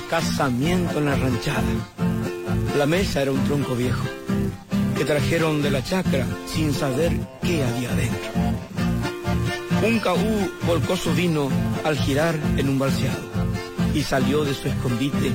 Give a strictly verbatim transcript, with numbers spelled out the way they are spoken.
casamiento en la ranchada. La mesa era un tronco viejo que trajeron de la chacra sin saber qué había dentro. Un caú volcó su vino al girar en un balseado y salió de su escondite